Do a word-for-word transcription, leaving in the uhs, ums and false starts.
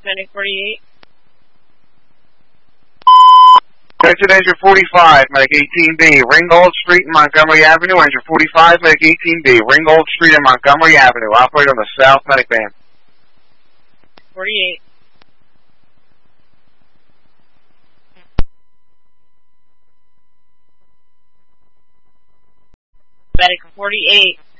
Medic forty-eight. Attention Engine forty-five, Medic eighteen B, Ringgold Street and Montgomery Avenue. Engine forty-five, Medic eighteen B, Ringgold Street and Montgomery Avenue. Operate on the South Medic Band. forty-eight. Medic forty-eight.